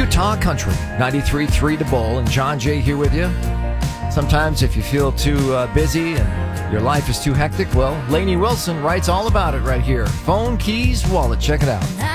Utah Country, 93.3 The Bull, and John Jay here with you. Sometimes if you feel too busy and your life is too hectic, well, Lainey Wilson writes all about it right here. Phone, keys, wallet. Check it out.